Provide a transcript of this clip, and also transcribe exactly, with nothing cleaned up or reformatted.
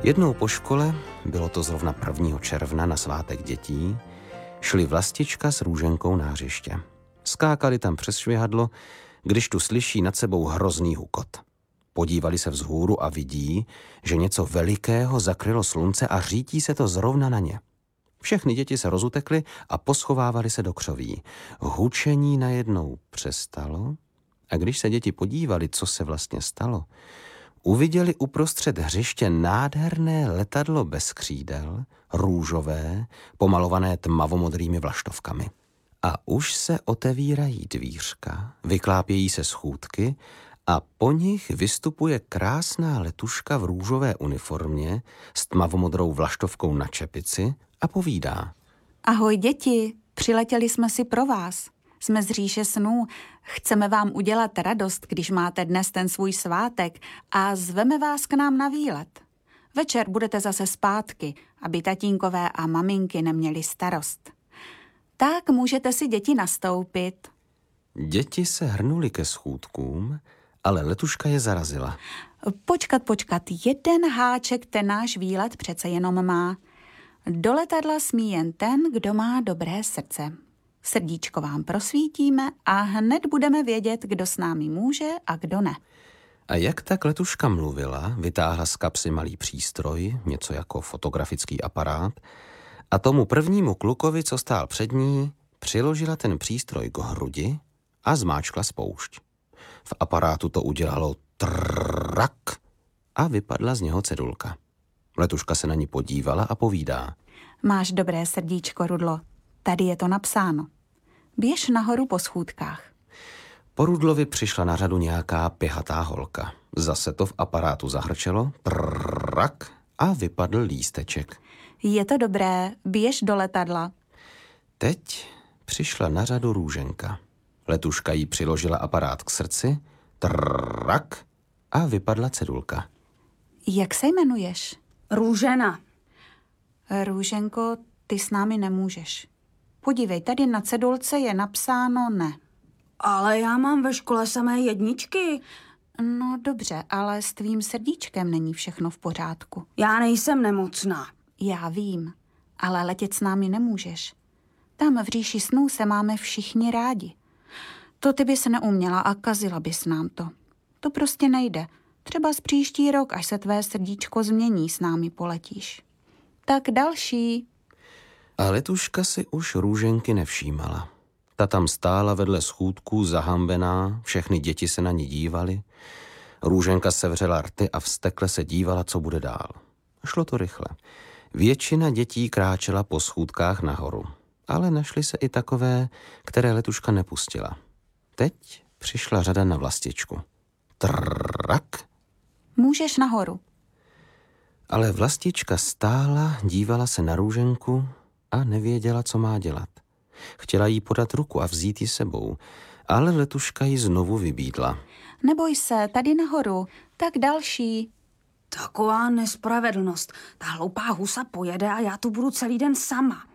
Jednou po škole, bylo to zrovna prvního června na svátek dětí, šli Vlastička s Růženkou na hřiště. Skákali tam přes švihadlo, když tu slyší nad sebou hrozný hukot. Podívali se vzhůru a vidí, že něco velikého zakrylo slunce a řítí se to zrovna na ně. Všechny děti se rozutekly a poschovávali se do křoví. Hučení najednou přestalo a když se děti podívali, co se vlastně stalo, uviděli uprostřed hřiště nádherné letadlo bez křídel, růžové, pomalované tmavomodrými vlaštovkami. A už se otevírají dvířka, vyklápějí se schůdky a po nich vystupuje krásná letuška v růžové uniformě s tmavomodrou vlaštovkou na čepici a povídá. Ahoj děti, přiletěli jsme si pro vás. Jsme z říše snů. Chceme vám udělat radost, když máte dnes ten svůj svátek a zveme vás k nám na výlet. Večer budete zase zpátky, aby tatínkové a maminky neměli starost. Tak můžete si děti nastoupit. Děti se hrnuly ke schůdkům, ale letuška je zarazila. Počkat, počkat, jeden háček ten náš výlet přece jenom má. Do letadla smí jen ten, kdo má dobré srdce. Srdíčko vám prosvítíme a hned budeme vědět, kdo s námi může a kdo ne. A jak tak letuška mluvila, vytáhla z kapsy malý přístroj, něco jako fotografický aparát, a tomu prvnímu klukovi, co stál před ní, přiložila ten přístroj k hrudi a zmáčkla spoušť. V aparátu to udělalo trak a vypadla z něho cedulka. Letuška se na ní podívala a povídá. Máš dobré srdíčko, Rudlo. Tady je to napsáno. Běž nahoru po schůdkách. Po Rudlovi přišla na řadu nějaká pěhatá holka. Zase to v aparátu zahrčelo, trak a vypadl lísteček. Je to dobré, běž do letadla. Teď přišla na řadu Růženka. Letuška jí přiložila aparát k srdci, trak a vypadla cedulka. Jak se jmenuješ? Růžena. Růženko, ty s námi nemůžeš. Podívej, tady na cedulce je napsáno ne. Ale já mám ve škole samé jedničky. No dobře, ale s tvým srdíčkem není všechno v pořádku. Já nejsem nemocná. Já vím, ale letět s námi nemůžeš. Tam v říši snů se máme všichni rádi. To ty bys neuměla a kazila bys nám to. To prostě nejde. Třeba z příští rok, až se tvé srdíčko změní, s námi poletíš. Tak další. A letuška si už Růženky nevšímala. Ta tam stála vedle schůdků zahambená, všechny děti se na ní dívaly. Růženka sevřela rty a vztekle se dívala, co bude dál. Šlo to rychle. Většina dětí kráčela po schůdkách nahoru, ale našly se i takové, které letuška nepustila. Teď přišla řada na Vlastičku. Trak. Můžeš nahoru. Ale Vlastička stála, dívala se na Růženku a nevěděla, co má dělat. Chtěla jí podat ruku a vzít ji sebou, ale letuška ji znovu vybídla. Neboj se, tady nahoru. Tak další. Taková nespravedlnost. Ta hloupá husa pojede a já tu budu celý den sama.